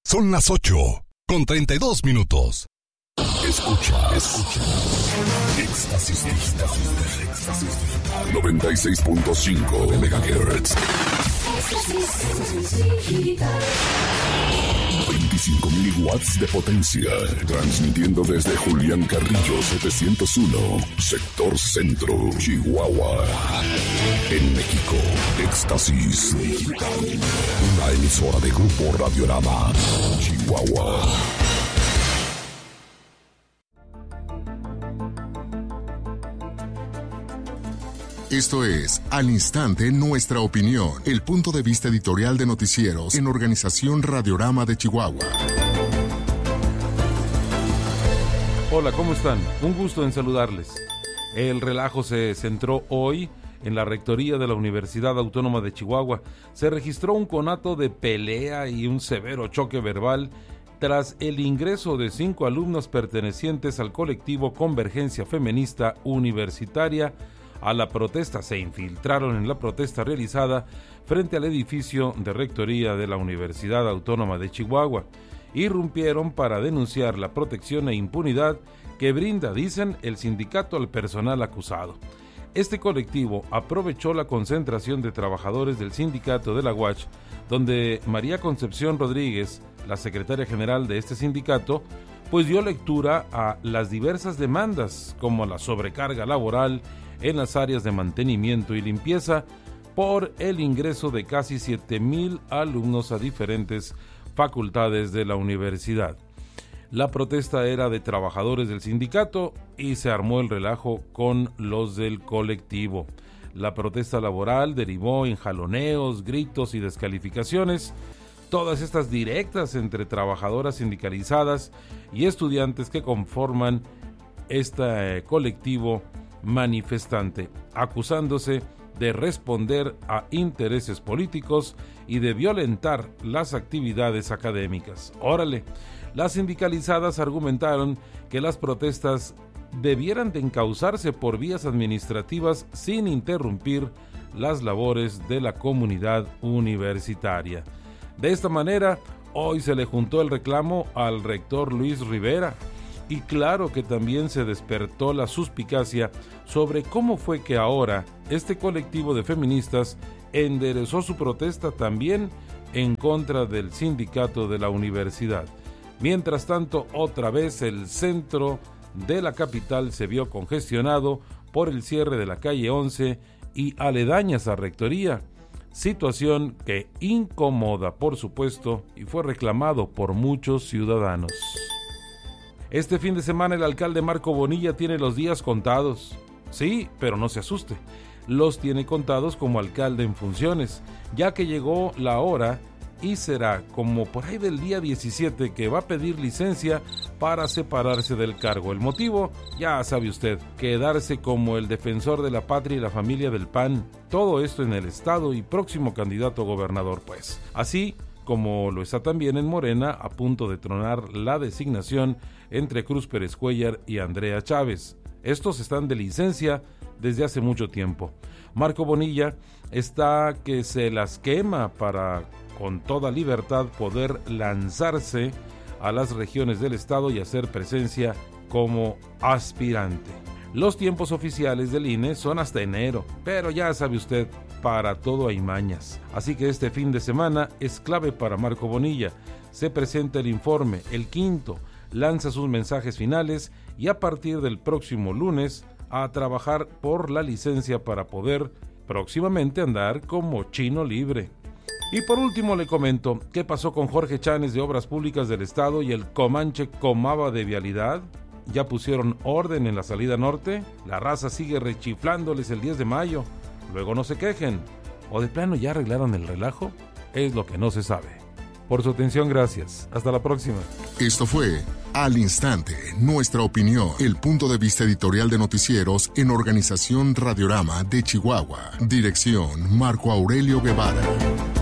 Son las 8:32. Escucha. Éxtasis Digital. 96.5 MHz. 25,000 watts de potencia. Transmitiendo desde Julián Carrillo 701, sector centro, Chihuahua. En México, Éxtasis Digital. Una emisora de Grupo Radiorama, Chihuahua. Esto es Al Instante Nuestra Opinión, el punto de vista editorial de noticieros en Organización Radiorama de Chihuahua. Hola, ¿cómo están? Un gusto en saludarles. El relajo se centró hoy en la rectoría de la Universidad Autónoma de Chihuahua. Se registró un conato de pelea y un severo choque verbal tras el ingreso de 5 alumnos pertenecientes al colectivo Convergencia Feminista Universitaria a la protesta. Se infiltraron en la protesta realizada frente al edificio de rectoría de la Universidad Autónoma de Chihuahua. Irrumpieron para denunciar la protección e impunidad que brinda, dicen, el sindicato al personal acusado. Este colectivo aprovechó la concentración de trabajadores del sindicato de la UACH, donde María Concepción Rodríguez, la secretaria general de este sindicato, pues dio lectura a las diversas demandas, como la sobrecarga laboral en las áreas de mantenimiento y limpieza por el ingreso de casi 7,000 alumnos a diferentes facultades de la universidad. La protesta era de trabajadores del sindicato y se armó el relajo con los del colectivo. La protesta laboral derivó en jaloneos, gritos y descalificaciones, todas estas directas entre trabajadoras sindicalizadas y estudiantes que conforman este colectivo manifestante, acusándose de responder a intereses políticos y de violentar las actividades académicas. Órale, las sindicalizadas argumentaron que las protestas debieran de encauzarse por vías administrativas sin interrumpir las labores de la comunidad universitaria. De esta manera, hoy se le juntó el reclamo al rector Luis Rivera. Y claro que también se despertó la suspicacia sobre cómo fue que ahora este colectivo de feministas enderezó su protesta también en contra del sindicato de la universidad. Mientras tanto, otra vez el centro de la capital se vio congestionado por el cierre de la calle 11 y aledañas a rectoría, situación que incomoda, por supuesto, y fue reclamado por muchos ciudadanos. Este fin de semana el alcalde Marco Bonilla tiene los días contados. Sí, pero no se asuste. Los tiene contados como alcalde en funciones, ya que llegó la hora y será como por ahí del día 17 que va a pedir licencia para separarse del cargo. El motivo, ya sabe usted, quedarse como el defensor de la patria y la familia del PAN. Todo esto en el estado y próximo candidato a gobernador, pues. Así como lo está también en Morena, a punto de tronar la designación entre Cruz Pérez Cuellar y Andrea Chávez. Estos están de licencia desde hace mucho tiempo. Marco Bonilla está que se las quema para, con toda libertad, poder lanzarse a las regiones del estado y hacer presencia como aspirante. Los tiempos oficiales del INE son hasta enero, pero ya sabe usted, para todo hay mañas. Así que este fin de semana es clave para Marco Bonilla. Se presenta el informe, el quinto, lanza sus mensajes finales y a partir del próximo lunes a trabajar por la licencia para poder próximamente andar como chino libre. Y por último le comento, ¿qué pasó con Jorge Chanes de Obras Públicas del Estado y el Comanche Comaba de Vialidad? ¿Ya pusieron orden en la salida norte? La raza sigue rechiflándoles el 10 de mayo. Luego no se quejen. ¿O de plano ya arreglaron el relajo? Es lo que no se sabe. Por su atención, gracias. Hasta la próxima. Esto fue Al Instante, Nuestra Opinión, el punto de vista editorial de noticieros en Organización Radiorama de Chihuahua. Dirección, Marco Aurelio Guevara.